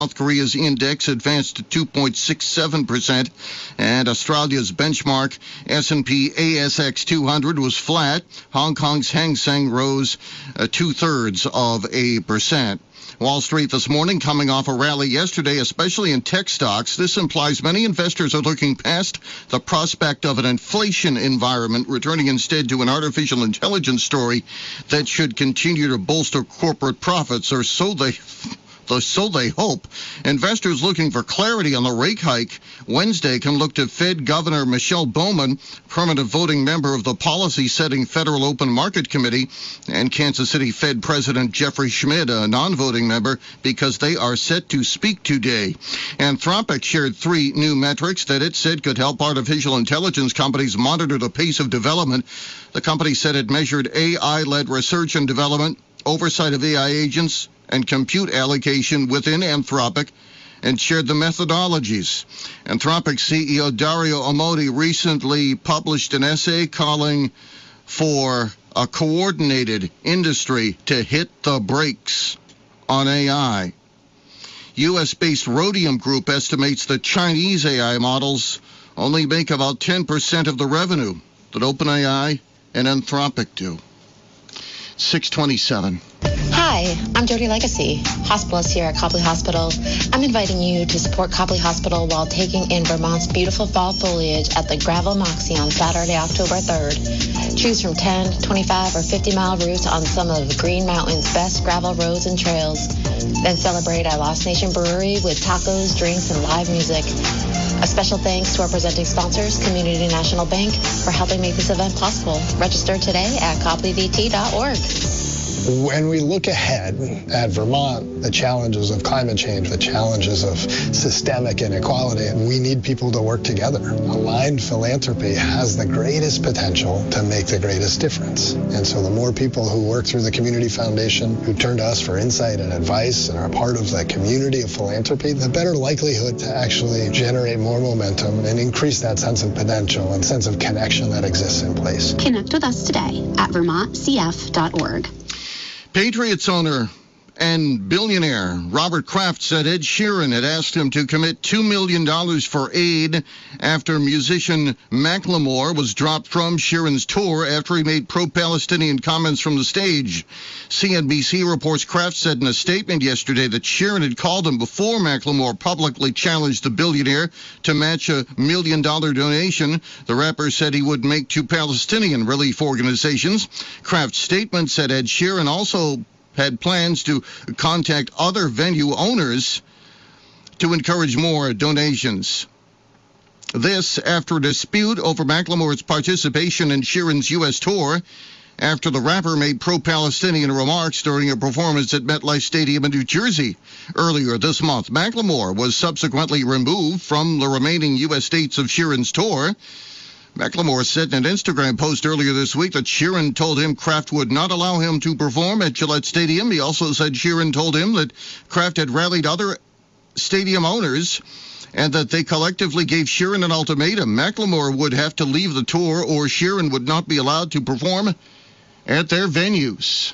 South Korea's index advanced to 2.67%, and Australia's benchmark S&P ASX 200 was flat. Hong Kong's Hang Seng rose 0.2%. Wall Street this morning coming off a rally yesterday, especially in tech stocks. This implies many investors are looking past the prospect of an inflation environment, returning instead to an artificial intelligence story that should continue to bolster corporate profits, or so they hope. Investors looking for clarity on the rate hike Wednesday can look to Fed Governor Michelle Bowman, permanent voting member of the policy-setting Federal Open Market Committee, and Kansas City Fed President Jeffrey Schmidt, a non-voting member, because they are set to speak today. Anthropic shared 3 new metrics that it said could help artificial intelligence companies monitor the pace of development. The company said it measured AI-led research and development, oversight of AI agents, and compute allocation within Anthropic, and shared the methodologies. Anthropic CEO Dario Amodei recently published an essay calling for a coordinated industry to hit the brakes on AI. U.S.-based Rhodium Group estimates that Chinese AI models only make about 10% of the revenue that OpenAI and Anthropic do. 627. Hi, I'm Jody Legacy, hospitalist here at Copley Hospital. I'm inviting you to support Copley Hospital while taking in Vermont's beautiful fall foliage at the Gravel Moxie on Saturday, October 3rd. Choose from 10, 25, or 50-mile routes on some of Green Mountain's best gravel roads and trails. Then celebrate at Lost Nation Brewery with tacos, drinks, and live music. A special thanks to our presenting sponsors, Community National Bank, for helping make this event possible. Register today at copleyvt.org. When we look ahead at Vermont, the challenges of climate change, the challenges of systemic inequality, we need people to work together. Aligned philanthropy has the greatest potential to make the greatest difference. And so the more people who work through the Community Foundation, who turn to us for insight and advice and are part of the community of philanthropy, the better likelihood to actually generate more momentum and increase that sense of potential and sense of connection that exists in place. Connect with us today at vermontcf.org. Patriots owner and billionaire Robert Kraft said Ed Sheeran had asked him to commit $2 million for aid after musician Macklemore was dropped from Sheeran's tour after he made pro-Palestinian comments from the stage. CNBC reports Kraft said in a statement yesterday that Sheeran had called him before Macklemore publicly challenged the billionaire to match a $1 million donation. The rapper said he would make to Palestinian relief organizations. Kraft's statement said Ed Sheeran also had plans to contact other venue owners to encourage more donations. This after a dispute over Macklemore's participation in Sheeran's U.S. tour after the rapper made pro-Palestinian remarks during a performance at MetLife Stadium in New Jersey earlier this month. Macklemore was subsequently removed from the remaining U.S. dates of Sheeran's tour. Macklemore said in an Instagram post earlier this week that Sheeran told him Kraft would not allow him to perform at Gillette Stadium. He also said Sheeran told him that Kraft had rallied other stadium owners and that they collectively gave Sheeran an ultimatum. Macklemore would have to leave the tour or Sheeran would not be allowed to perform at their venues.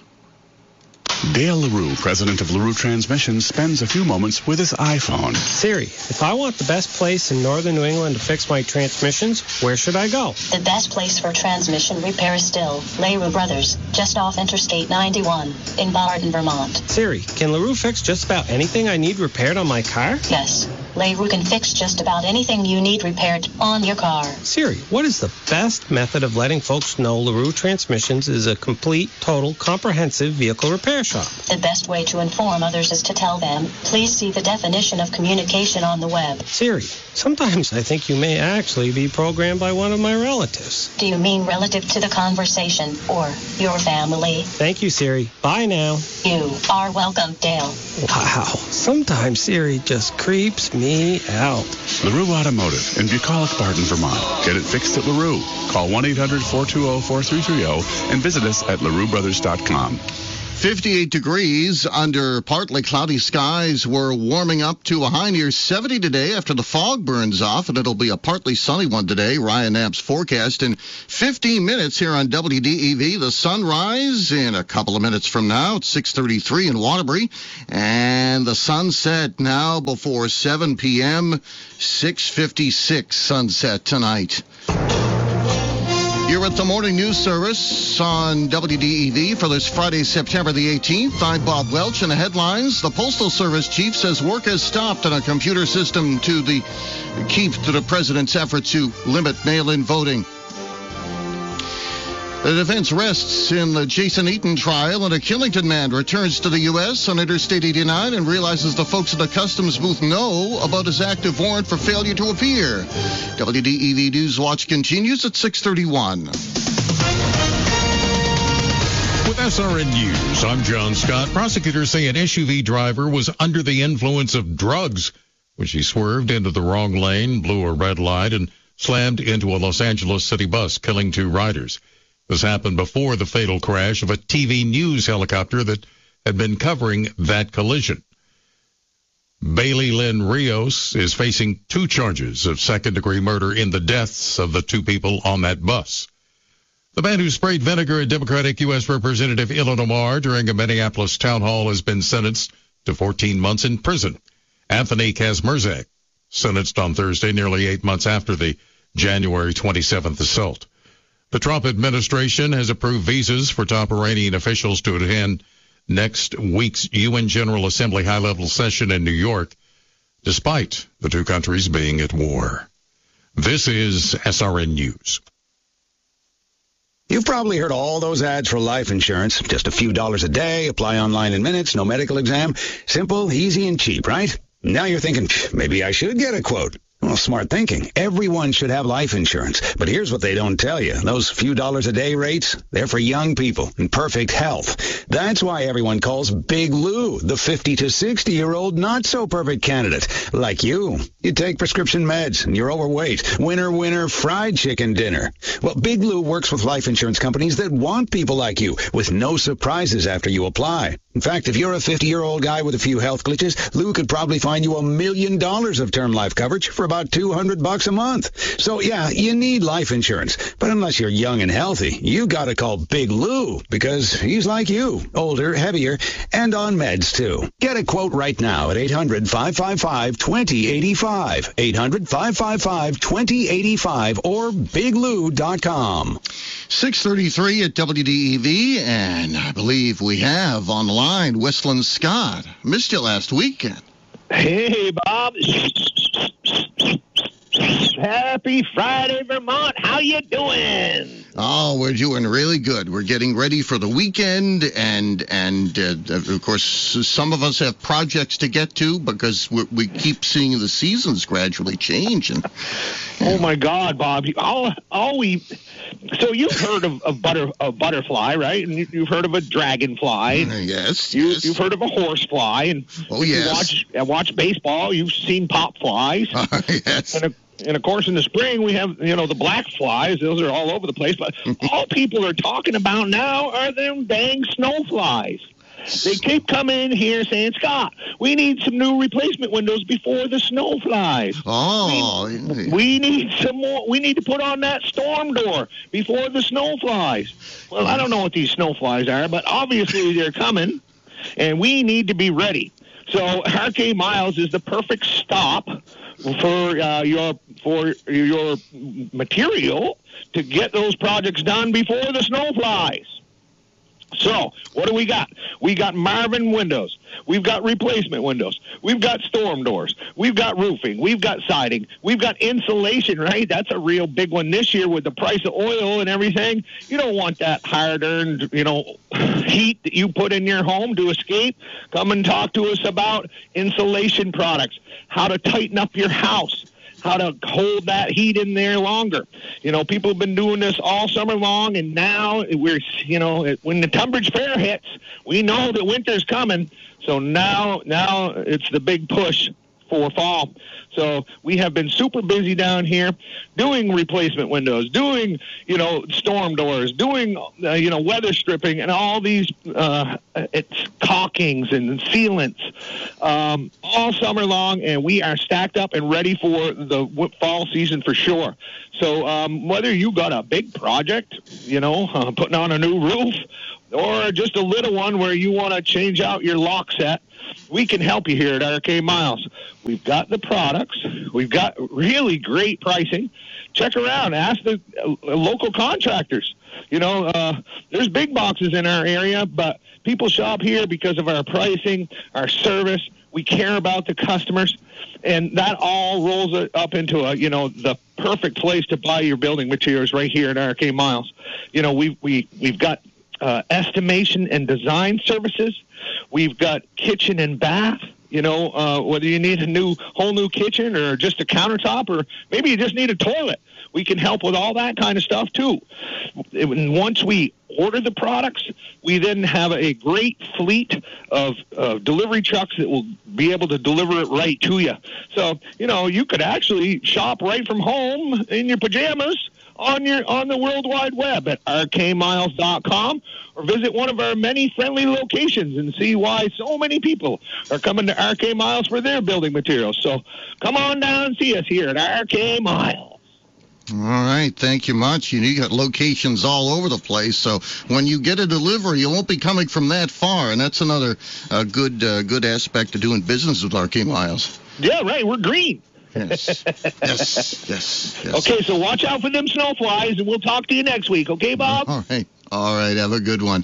Dale LaRue, president of LaRue Transmissions, spends a few moments with his iPhone. Siri, if I want the best place in northern New England to fix my transmissions, where should I go? The best place for transmission repair is still LaRue Brothers, just off Interstate 91 in Barden, Vermont. Siri, can LaRue fix just about anything I need repaired on my car? Yes, LaRue can fix just about anything you need repaired on your car. Siri, what is the best method of letting folks know LaRue Transmissions is a complete, total, comprehensive vehicle repair shop? The best way to inform others is to tell them, please see the definition of communication on the web. Siri, sometimes I think you may actually be programmed by one of my relatives. Do you mean relative to the conversation or your family? Thank you, Siri. Bye now. You are welcome, Dale. Wow, sometimes Siri just creeps me out. LaRue Automotive in Bucolic, Barden, Vermont. Get it fixed at LaRue. Call 1-800-420-4330 and visit us at LaRueBrothers.com. 58 degrees under partly cloudy skies. We're warming up to a high near 70 today after the fog burns off, and it'll be a partly sunny one today. Ryan Knapp's forecast in 15 minutes here on WDEV. The sunrise in a couple of minutes from now at 6:33 in Waterbury, and the sunset now before 7 p.m., 6:56 sunset tonight. You're at the Morning News Service on WDEV for this Friday, September the 18th. I'm Bob Welch, and the headlines. The Postal Service chief says work has stopped on a computer system to keep the president's effort to limit mail-in voting. The defense rests in the Jason Eaton trial, and a Killington man returns to the U.S. on Interstate 89 and realizes the folks at the customs booth know about his active warrant for failure to appear. WDEV News Watch continues at 6:31. With SRN News, I'm John Scott. Prosecutors say an SUV driver was under the influence of drugs when she swerved into the wrong lane, blew a red light, and slammed into a Los Angeles city bus, killing 2 riders. This happened before the fatal crash of a TV news helicopter that had been covering that collision. Bailey Lynn Rios is facing 2 charges of second-degree murder in the deaths of the 2 people on that bus. The man who sprayed vinegar at Democratic U.S. Representative Ilhan Omar during a Minneapolis town hall has been sentenced to 14 months in prison. Anthony Kazmierzak, sentenced on Thursday, nearly 8 months after the January 27th assault. The Trump administration has approved visas for top Iranian officials to attend next week's UN General Assembly high-level session in New York, despite the 2 countries being at war. This is SRN News. You've probably heard all those ads for life insurance. Just a few dollars a day, apply online in minutes, no medical exam. Simple, easy, and cheap, right? Now you're thinking, maybe I should get a quote. Well, smart thinking. Everyone should have life insurance. But here's what they don't tell you. Those few dollars a day rates, they're for young people in perfect health. That's why everyone calls Big Lou the 50 to 60-year-old not-so-perfect candidate. Like you. You take prescription meds and you're overweight. Winner, fried chicken dinner. Well, Big Lou works with life insurance companies that want people like you with no surprises after you apply. In fact, if you're a 50-year-old guy with a few health glitches, Lou could probably find you $1 million of term life coverage for about $200 a month. So, yeah, you need life insurance. But unless you're young and healthy, you got to call Big Lou because he's like you, older, heavier, and on meds, too. Get a quote right now at 800-555-2085, 800-555-2085, or biglou.com. 6:33 at WDEV, and I believe we have on the line Westland Scott. Missed you last weekend. Hey, Bob. Happy Friday, Vermont. How you doing? Oh, we're doing really good. We're getting ready for the weekend, and of course, some of us have projects to get to because we keep seeing the seasons gradually change. And oh my God, Bob! So you've heard of a butterfly, right? And you've heard of a dragonfly. Yes. You've heard of a horsefly, and yes. You watch baseball. You've seen pop flies. Yes. And of course, in the spring, we have, the black flies. Those are all over the place. But all people are talking about now are them dang snowflies. They keep coming in here saying, Scott, we need some new replacement windows before the snow flies. Oh. We need some more. We need to put on that storm door before the snow flies. Well, I don't know what these snow flies are, but obviously they're coming, and we need to be ready. So Hurricane Miles is the perfect stop for your material to get those projects done before the snow flies. So, what do we got? We got Marvin windows. We've got replacement windows. We've got storm doors. We've got roofing. We've got siding. We've got insulation, right? That's a real big one this year with the price of oil and everything. You don't want that hard-earned, heat that you put in your home to escape. Come and talk to us about insulation products, how to tighten up your house, how to hold that heat in there longer. People have been doing this all summer long, and now we're, when the Tunbridge Fair hits, we know that winter's coming. So now it's the big push for fall. So we have been super busy down here doing replacement windows, doing, storm doors, doing, weather stripping and all these caulkings and sealants all summer long, and we are stacked up and ready for the fall season for sure. So whether you got a big project, putting on a new roof, or just a little one where you want to change out your lock set, we can help you here at RK Miles. We've got the products. We've got really great pricing. Check around. Ask the local contractors. There's big boxes in our area, but people shop here because of our pricing, our service. We care about the customers, and that all rolls it up into the perfect place to buy your building materials right here at RK Miles. We've got estimation and design services. We've got kitchen and bath, whether you need a whole new kitchen or just a countertop, or maybe you just need a toilet. We can help with all that kind of stuff too. And once we order the products, we then have a great fleet of delivery trucks that will be able to deliver it right to you. So, you could actually shop right from home in your pajamas on the World Wide Web at rkmiles.com, or visit one of our many friendly locations and see why so many people are coming to RK Miles for their building materials. So come on down and see us here at RK Miles. All right, thank you much. You got locations all over the place, so when you get a delivery, you won't be coming from that far, and that's another good aspect of doing business with RK Miles. Yeah, right. We're green. Yes. Yes. Okay, so watch out for them snowflies, and we'll talk to you next week. Okay, Bob? All right. Have a good one.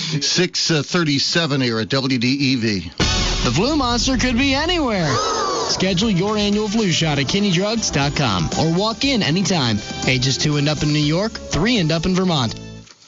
6:37 here at WDEV. The flu monster could be anywhere. Schedule your annual flu shot at KinneyDrugs.com or walk in anytime. Ages 2 and up in New York, 3 and up in Vermont.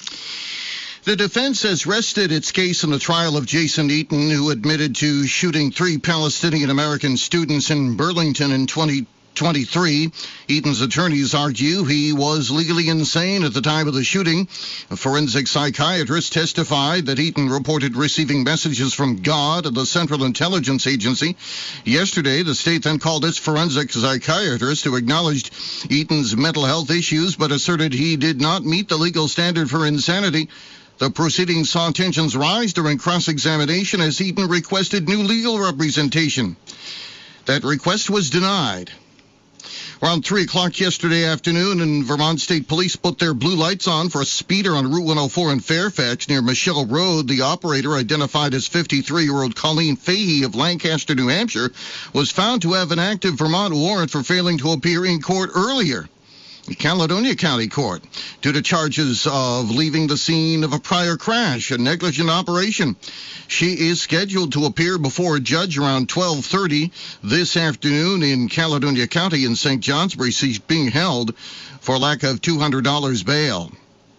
The defense has rested its case in the trial of Jason Eaton, who admitted to shooting 3 Palestinian-American students in Burlington in 2023. Eaton's attorneys argue he was legally insane at the time of the shooting. A forensic psychiatrist testified that Eaton reported receiving messages from God and the Central Intelligence Agency. Yesterday, the state then called its forensic psychiatrist, who acknowledged Eaton's mental health issues but asserted he did not meet the legal standard for insanity. The proceedings saw tensions rise during cross-examination as Eaton requested new legal representation. That request was denied. Around 3 o'clock yesterday afternoon, and Vermont State Police put their blue lights on for a speeder on Route 104 in Fairfax near Michelle Road. The operator, identified as 53-year-old Colleen Fahey of Lancaster, New Hampshire, was found to have an active Vermont warrant for failing to appear in court earlier. Caledonia County Court, due to charges of leaving the scene of a prior crash, a negligent operation. She is scheduled to appear before a judge around 12:30 this afternoon in Caledonia County in St. Johnsbury. She's being held for lack of $200 bail.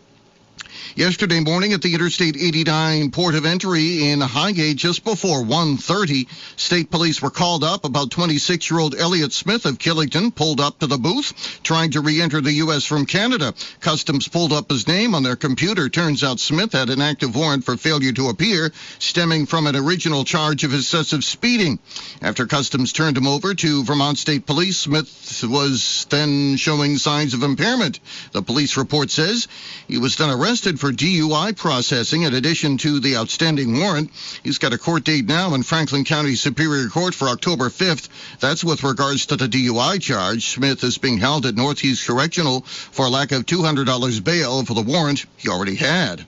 Yesterday morning at the Interstate 89 port of entry in Highgate, just before 1:30, state police were called up about 26-year-old Elliot Smith of Killington pulled up to the booth trying to re-enter the U.S. from Canada. Customs pulled up his name on their computer. Turns out Smith had an active warrant for failure to appear, stemming from an original charge of excessive speeding. After Customs turned him over to Vermont State Police, Smith was then showing signs of impairment. The police report says he was then arrested for DUI processing in addition to the outstanding warrant. He's got a court date now in Franklin County Superior Court for October 5th. That's with regards to the DUI charge. Smith is being held at Northeast Correctional for lack of $200 bail for the warrant he already had.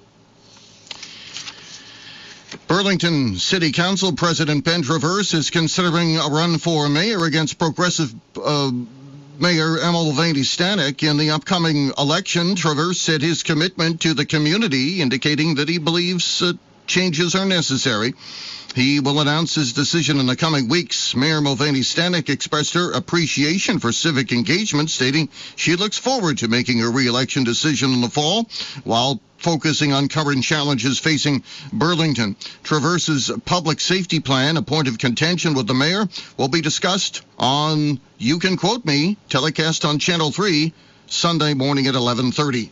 Burlington City Council President Ben Traverse is considering a run for mayor against progressive Mayor Emil Mulvaney Stanek in the upcoming election. Traverse said his commitment to the community, indicating that he believes changes are necessary. He will announce his decision in the coming weeks. Mayor Mulvaney Stanek expressed her appreciation for civic engagement, stating she looks forward to making her re-election decision in the fall while focusing on current challenges facing Burlington. Traverse's public safety plan, a point of contention with the mayor, will be discussed on You Can Quote Me, telecast on Channel 3, Sunday morning at 11:30.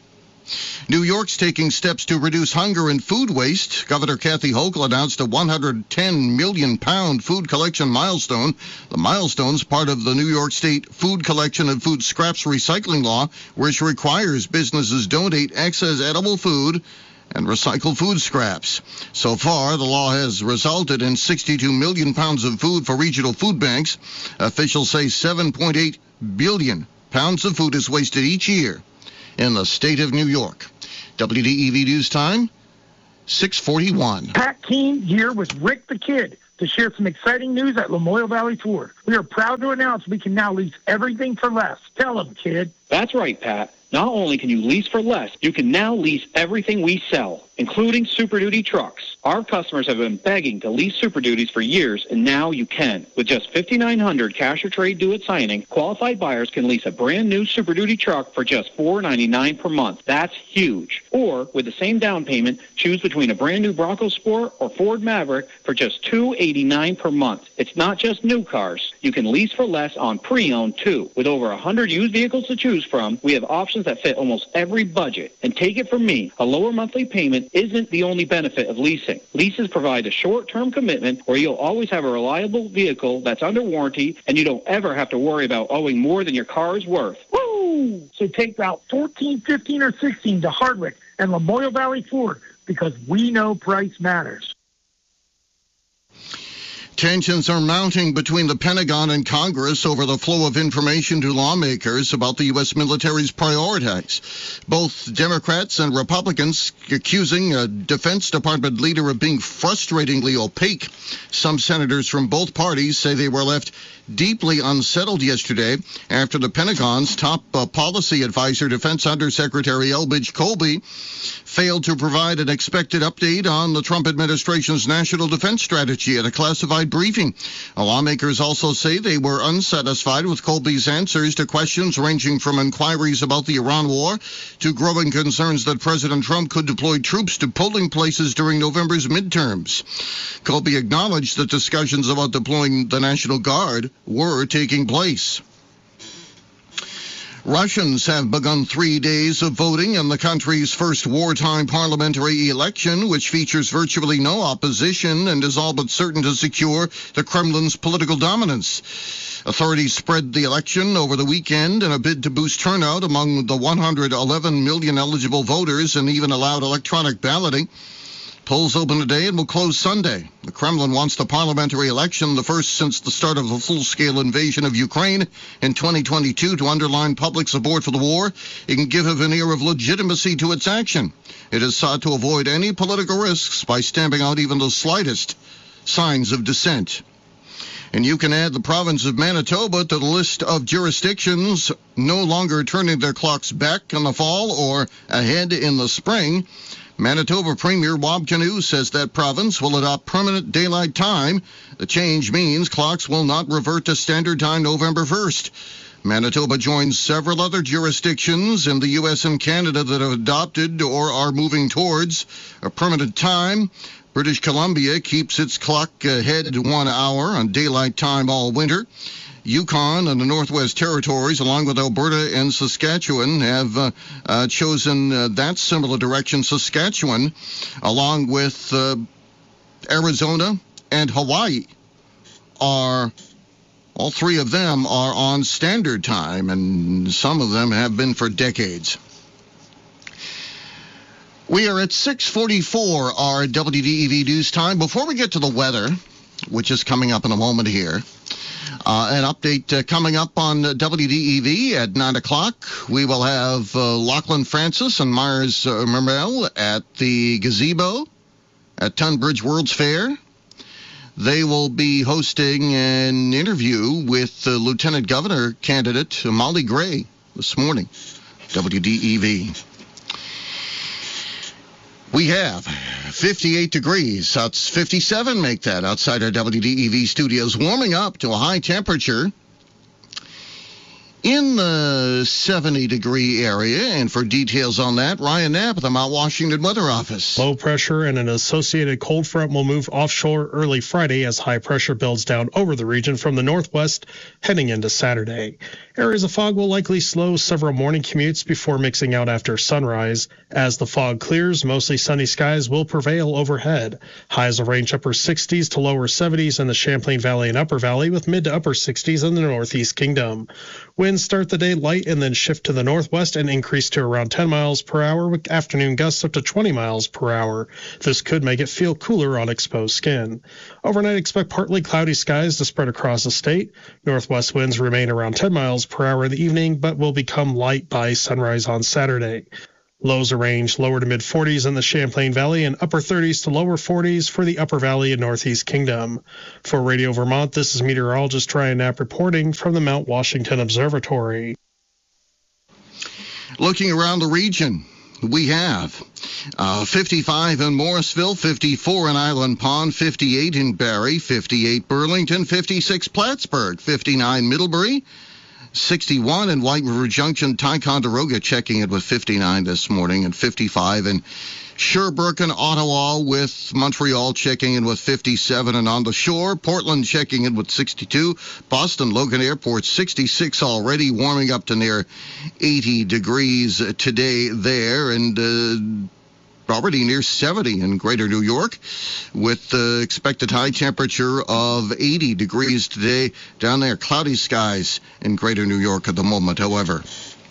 New York's taking steps to reduce hunger and food waste. Governor Kathy Hochul announced a 110 million pound food collection milestone. The milestone's part of the New York State Food Collection and Food Scraps Recycling Law, which requires businesses donate excess edible food and recycle food scraps. So far, the law has resulted in 62 million pounds of food for regional food banks. Officials say 7.8 billion pounds of food is wasted each year in the state of New York. WDEV News Time, 6:41. Pat Keene here with Rick the Kid to share some exciting news at Lamoille Valley Ford. We are proud to announce we can now lease everything for less. Tell them, kid. That's right, Pat. Not only can you lease for less, you can now lease everything we sell, including Super Duty trucks. Our customers have been begging to lease Super Duties for years, and now you can. With just $5,900 cash or trade due at signing, qualified buyers can lease a brand new Super Duty truck for just $499 per month. That's huge. Or, with the same down payment, choose between a brand new Bronco Sport or Ford Maverick for just $289 per month. It's not just new cars. You can lease for less on pre-owned, too. With over 100 used vehicles to choose from, we have options that fit almost every budget. And take it from me, a lower monthly payment isn't the only benefit of leasing. Leases provide a short-term commitment where you'll always have a reliable vehicle that's under warranty, and you don't ever have to worry about owing more than your car is worth. Woo! So take Route 14, 15, or 16 to Hardwick and Lamoille Valley Ford, because we know price matters. Tensions are mounting between the Pentagon and Congress over the flow of information to lawmakers about the U.S. military's priorities. Both Democrats and Republicans accusing a Defense Department leader of being frustratingly opaque. Some senators from both parties say they were left deeply unsettled yesterday after the Pentagon's top policy advisor, Defense Undersecretary Elbridge Colby, failed to provide an expected update on the Trump administration's national defense strategy at a classified briefing. Lawmakers also say they were unsatisfied with Colby's answers to questions ranging from inquiries about the Iran war to growing concerns that President Trump could deploy troops to polling places during November's midterms. Colby acknowledged that discussions about deploying the National Guard were taking place. Russians have begun 3 days of voting in the country's first wartime parliamentary election, which features virtually no opposition and is all but certain to secure the Kremlin's political dominance. Authorities spread the election over the weekend in a bid to boost turnout among the 111 million eligible voters and even allowed electronic balloting. Polls open today and will close Sunday. The Kremlin wants the parliamentary election, the first since the start of the full-scale invasion of Ukraine in 2022, to underline public support for the war and give a veneer of legitimacy to its action. It has sought to avoid any political risks by stamping out even the slightest signs of dissent. And you can add the province of Manitoba to the list of jurisdictions no longer turning their clocks back in the fall or ahead in the spring. Manitoba Premier Bob Canoe says that province will adopt permanent daylight time. The change means clocks will not revert to standard time November 1st. Manitoba joins several other jurisdictions in the U.S. and Canada that have adopted or are moving towards a permanent time. British Columbia keeps its clock ahead 1 hour on daylight time all winter. Yukon and the Northwest Territories, along with Alberta and Saskatchewan, have chosen that similar direction. Saskatchewan, along with Arizona and Hawaii, all three of them are on standard time, and some of them have been for decades. We are at 6:44, our WDEV News Time. Before we get to the weather, which is coming up in a moment here, an update coming up on WDEV at 9 o'clock. We will have Lachlan Francis and Myers Mermel at the Gazebo at Tunbridge World's Fair. They will be hosting an interview with Lieutenant Governor candidate Molly Gray this morning. WDEV. We have 58 degrees. That's 57, make that, outside our WDEV studios, warming up to a high temperature in the 70-degree area. And for details on that, Ryan Knapp at the Mount Washington Weather Office. Low pressure and an associated cold front will move offshore early Friday as high pressure builds down over the region from the northwest heading into Saturday. Areas of fog will likely slow several morning commutes before mixing out after sunrise. As the fog clears, mostly sunny skies will prevail overhead. Highs will range upper 60s to lower 70s in the Champlain Valley and Upper Valley, with mid to upper 60s in the Northeast Kingdom. Winds start the day light and then shift to the northwest and increase to around 10 miles per hour, with afternoon gusts up to 20 miles per hour. This could make it feel cooler on exposed skin. Overnight, expect partly cloudy skies to spread across the state. Northwest winds remain around 10 miles per hour in the evening, but will become light by sunrise on Saturday. Lows range lower to mid-40s in the Champlain Valley and upper 30s to lower 40s for the Upper Valley and Northeast Kingdom. For Radio Vermont, this is meteorologist Ryan Knapp reporting from the Mount Washington Observatory. Looking around the region, we have 55 in Morrisville, 54 in Island Pond, 58 in Barrie, 58 Burlington, 56 Plattsburgh, 59 Middlebury, 61 in White River Junction. Ticonderoga checking it with 59 this morning, and 55 in Sherbrooke and Ottawa, with Montreal checking in with 57, and on the shore, Portland checking in with 62. Boston Logan Airport 66 already, warming up to near 80 degrees today there, and already near 70 in Greater New York, with the expected high temperature of 80 degrees today. Down there, cloudy skies in Greater New York at the moment, however.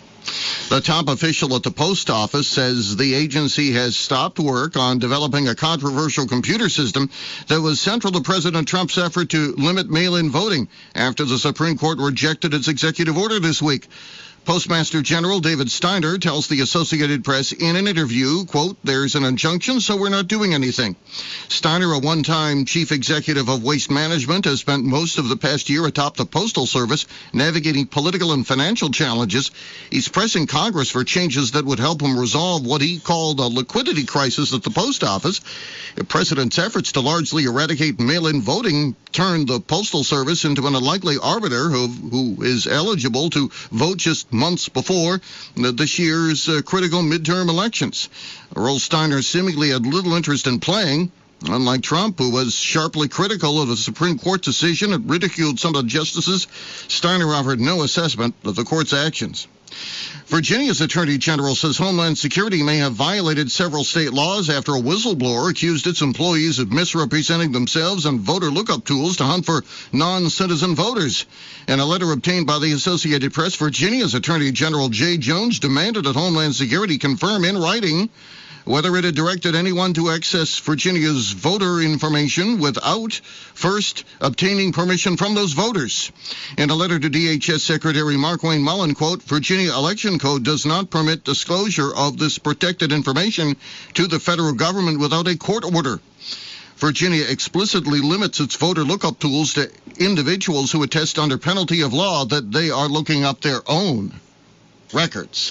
The top official at the post office says the agency has stopped work on developing a controversial computer system that was central to President Trump's effort to limit mail-in voting after the Supreme Court rejected its executive order this week. Postmaster General David Steiner tells the Associated Press in an interview, quote, "There's an injunction, so we're not doing anything." Steiner, a one-time chief executive of Waste Management, has spent most of the past year atop the Postal Service navigating political and financial challenges. He's pressing Congress for changes that would help him resolve what he called a liquidity crisis at the post office. The president's efforts to largely eradicate mail-in voting turned the Postal Service into an unlikely arbiter who is eligible to vote just months before this year's critical midterm elections. A role Steiner seemingly had little interest in playing. Unlike Trump, who was sharply critical of the Supreme Court decision and ridiculed some of the justices, Steiner offered no assessment of the court's actions. Virginia's Attorney General says Homeland Security may have violated several state laws after a whistleblower accused its employees of misrepresenting themselves on voter lookup tools to hunt for non-citizen voters. In a letter obtained by the Associated Press, Virginia's Attorney General Jay Jones demanded that Homeland Security confirm in writing whether it had directed anyone to access Virginia's voter information without first obtaining permission from those voters. In a letter to DHS Secretary Markwayne Mullin, quote, "Virginia Election Code does not permit disclosure of this protected information to the federal government without a court order. Virginia explicitly limits its voter lookup tools to individuals who attest under penalty of law that they are looking up their own records."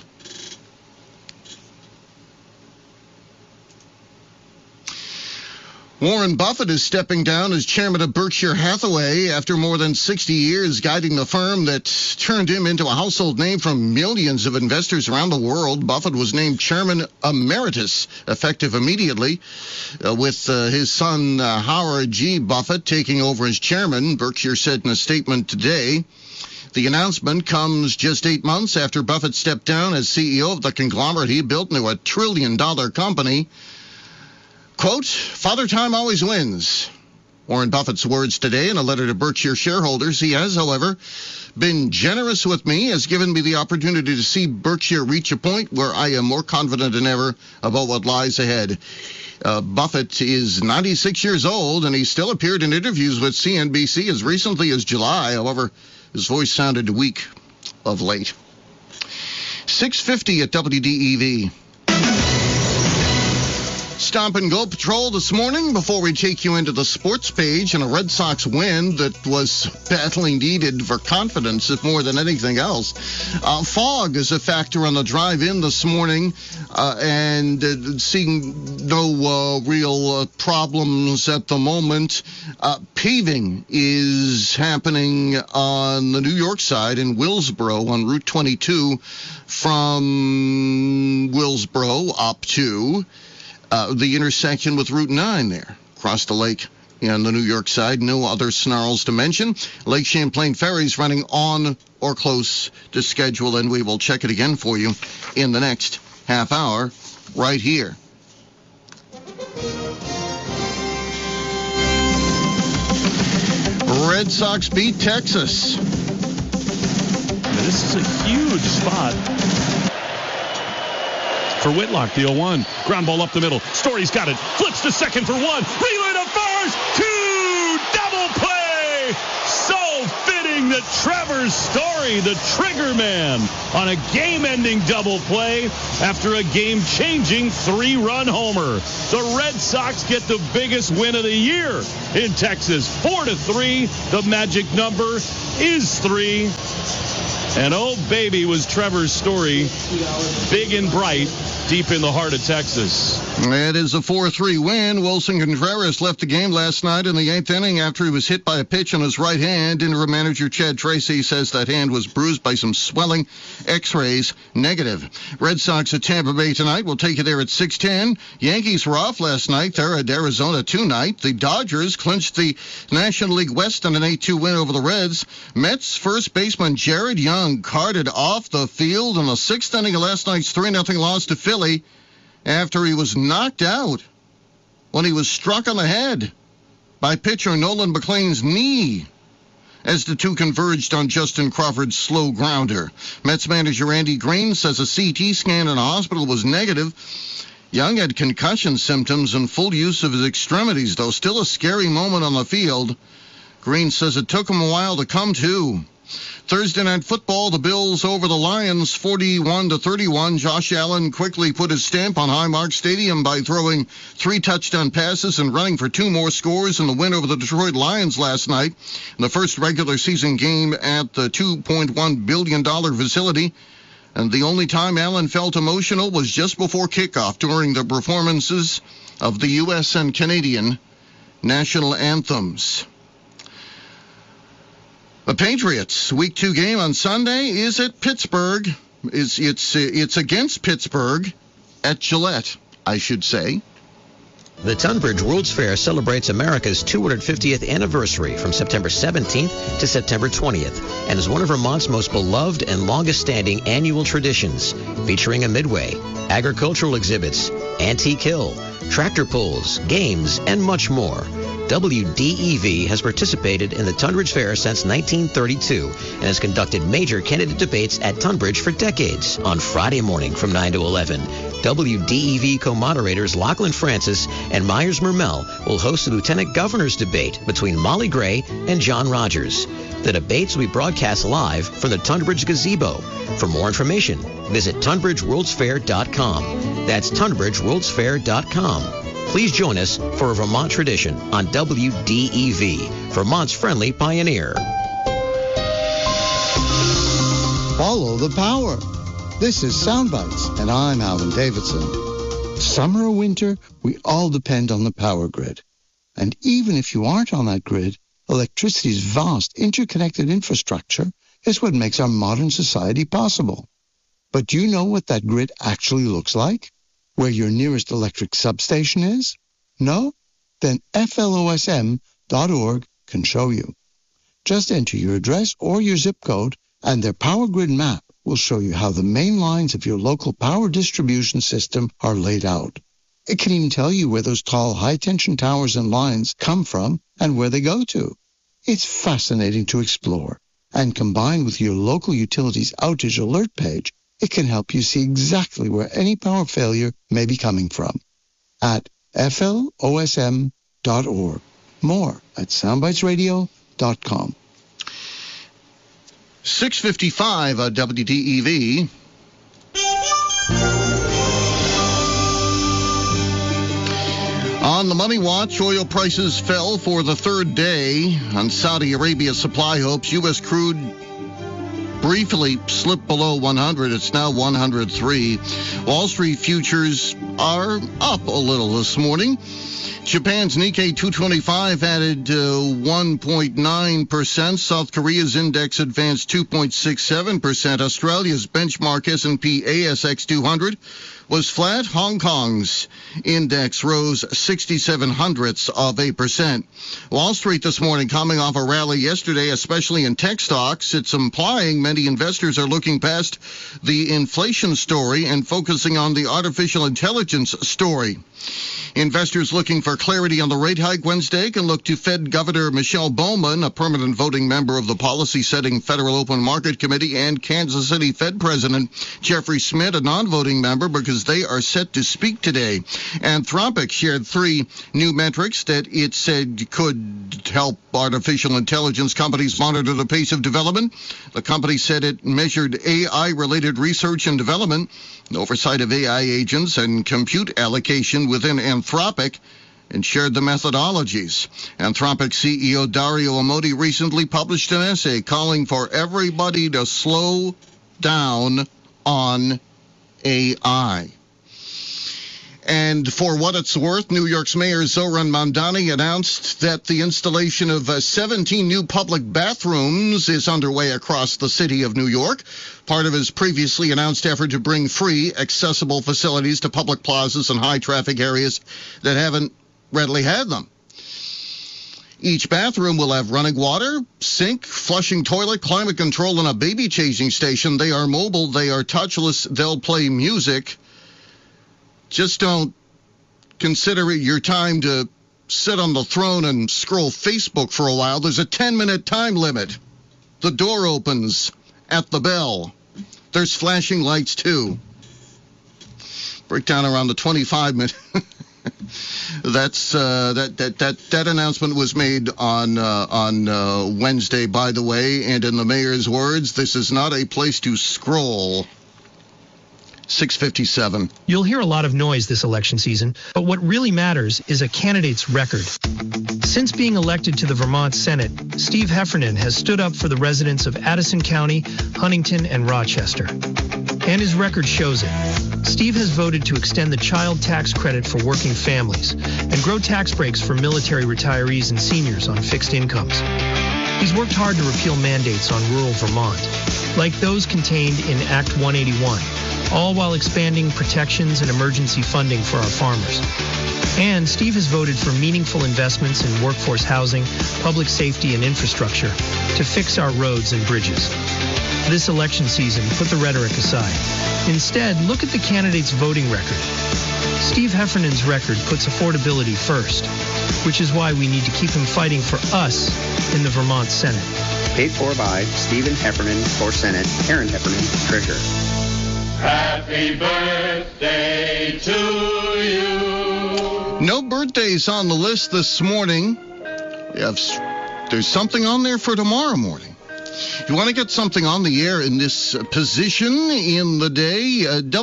Warren Buffett is stepping down as chairman of Berkshire Hathaway after more than 60 years guiding the firm that turned him into a household name from millions of investors around the world. Buffett was named chairman emeritus, effective immediately, with his son Howard G. Buffett taking over as chairman, Berkshire said in a statement today. The announcement comes just 8 months after Buffett stepped down as CEO of the conglomerate he built into a $1 trillion company. Quote, "Father Time always wins." Warren Buffett's words today in a letter to Berkshire shareholders. He has, however, been generous with me, has given me the opportunity to see Berkshire reach a point where I am more confident than ever about what lies ahead. Buffett is 96 years old, and he still appeared in interviews with CNBC as recently as July. However, his voice sounded weak of late. 6:50 at WDEV. Stop and Go Patrol this morning before we take you into the sports page and a Red Sox win that was badly needed for confidence, if more than anything else. Fog is a factor on the drive in this morning, and seeing no real problems at the moment. Paving is happening on the New York side in Willsboro on Route 22 from Willsboro up to the intersection with Route 9 there, across the lake on the New York side. No other snarls to mention. Lake Champlain Ferry's running on or close to schedule, and we will check it again for you in the next half hour right here. Red Sox beat Texas. This is a huge spot for Whitlock, the 0-1. Ground ball up the middle. Story's got it. Flips to second for one. Relay to first. Two. Double play. So fitting that Trevor Story, the trigger man, on a game-ending double play after a game-changing 3-run homer. The Red Sox get the biggest win of the year in Texas. 4-3. The magic number is 3. And oh, baby, was Trevor Story big and bright deep in the heart of Texas. It is a 4-3 win. Wilson Contreras left the game last night in the 8th inning after he was hit by a pitch on his right hand. Interim manager Chad Tracy says that hand was bruised by some swelling. X-rays negative. Red Sox at Tampa Bay tonight. We'll take you there at 6:10. Yankees were off last night. They're at Arizona tonight. The Dodgers clinched the National League West on an 8-2 win over the Reds. Mets first baseman Jared Young carted off the field in the 6th inning of last night's 3-0 loss to Philly after he was knocked out when he was struck on the head by pitcher Nolan McLean's knee as the two converged on Justin Crawford's slow grounder. Mets manager Andy Green says a CT scan in a hospital was negative. Young had concussion symptoms and full use of his extremities, though still a scary moment on the field. Green says it took him a while to come to. Thursday Night Football, the Bills over the Lions 41-31. Josh Allen quickly put his stamp on Highmark Stadium by throwing 3 touchdown passes and running for 2 more scores in the win over the Detroit Lions last night in the first regular season game at the $2.1 billion facility. And the only time Allen felt emotional was just before kickoff during the performances of the U.S. and Canadian national anthems. The Patriots' Week 2 game on Sunday is at Pittsburgh. It's against Pittsburgh at Gillette, I should say. The Tunbridge World's Fair celebrates America's 250th anniversary from September 17th to September 20th and is one of Vermont's most beloved and longest-standing annual traditions, featuring a midway, agricultural exhibits, antique hill, tractor pulls, games, and much more. WDEV has participated in the Tunbridge Fair since 1932 and has conducted major candidate debates at Tunbridge for decades. On Friday morning from 9 to 11, WDEV co-moderators Lachlan Francis and Myers Mermel will host a lieutenant governor's debate between Molly Gray and John Rogers. The debates will be broadcast live from the Tunbridge Gazebo. For more information, visit TunbridgeWorldsFair.com. That's TunbridgeWorldsFair.com. Please join us for a Vermont tradition on WDEV, Vermont's friendly pioneer. Follow the power. This is Soundbites, and I'm Alan Davidson. Summer or winter, we all depend on the power grid. And even if you aren't on that grid, electricity's vast interconnected infrastructure is what makes our modern society possible. But do you know what that grid actually looks like? Where your nearest electric substation is? No? Then FLOSM.org can show you. Just enter your address or your zip code, and their power grid map will show you how the main lines of your local power distribution system are laid out. It can even tell you where those tall, high-tension towers and lines come from and where they go to. It's fascinating to explore, and combined with your local utility's outage alert page, it can help you see exactly where any power failure may be coming from. At FLOSM.org. More at soundbitesradio.com. 6:55 at WDEV. On the Money Watch, oil prices fell for the third day on Saudi Arabia supply hopes. U.S. crude briefly slipped below 100. It's now 103. Wall Street futures are up a little this morning. Japan's Nikkei 225 added 1.9%. South Korea's index advanced 2.67%. Australia's benchmark S&P ASX 200 was flat. Hong Kong's index rose 0.67%. Wall Street this morning coming off a rally yesterday, especially in tech stocks. It's implying many investors are looking past the inflation story and focusing on the artificial intelligence story. Investors looking for clarity on the rate hike Wednesday can look to Fed Governor Michelle Bowman, a permanent voting member of the policy-setting Federal Open Market Committee, and Kansas City Fed President Jeffrey Schmidt, a non-voting member, because they are set to speak today. Anthropic shared 3 new metrics that it said could help artificial intelligence companies monitor the pace of development. The company said it measured AI-related research and development, oversight of AI agents, and compute allocation within Anthropic, and shared the methodologies. Anthropic CEO Dario Amodei recently published an essay calling for everybody to slow down on AI. And for what it's worth, New York's Mayor Zohran Mamdani announced that the installation of 17 new public bathrooms is underway across the city of New York, part of his previously announced effort to bring free, accessible facilities to public plazas and high-traffic areas that haven't readily had them. Each bathroom will have running water, sink, flushing toilet, climate control, and a baby changing station. They are mobile. They are touchless. They'll play music. Just don't consider it your time to sit on the throne and scroll Facebook for a while. There's a 10-minute time limit. The door opens at the bell. There's flashing lights, too. Breakdown around the 25-minute. That announcement was made on Wednesday, by the way, and in the mayor's words, this is not a place to scroll. 6:57. You'll hear a lot of noise this election season, but what really matters is a candidate's record. Since being elected to the Vermont Senate, Steve Heffernan has stood up for the residents of Addison County, Huntington, and Rochester. And his record shows it. Steve has voted to extend the child tax credit for working families and grow tax breaks for military retirees and seniors on fixed incomes. He's worked hard to repeal mandates on rural Vermont, like those contained in Act 181, all while expanding protections and emergency funding for our farmers. And Steve has voted for meaningful investments in workforce housing, public safety, and infrastructure to fix our roads and bridges. This election season, put the rhetoric aside. Instead, look at the candidate's voting record. Steve Heffernan's record puts affordability first, which is why we need to keep him fighting for us in the Vermont Senate. Paid for by Stephen Heffernan for Senate, Aaron Heffernan, Treasurer. Happy birthday to you. No birthdays on the list this morning. There's something on there for tomorrow morning. If you want to get something on the air in this position in the day,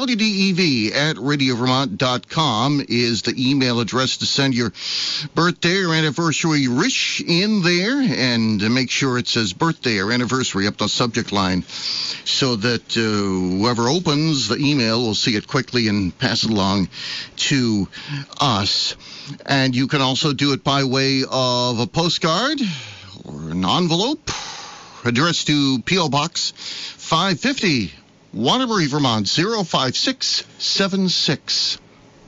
WDEV@radiovermont.com is the email address to send your birthday or anniversary wish in there, and make sure it says birthday or anniversary up the subject line so that whoever opens the email will see it quickly and pass it along to us. And you can also do it by way of a postcard or an envelope addressed to P.O. Box 550, Waterbury, Vermont, 05676.